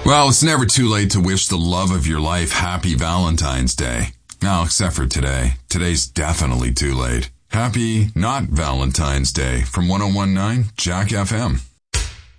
Well, it's never too late to wish the love of your life happy Valentine's Day. Now, except for today. Today's definitely too late. Happy not Valentine's Day from 1019 Jack FM.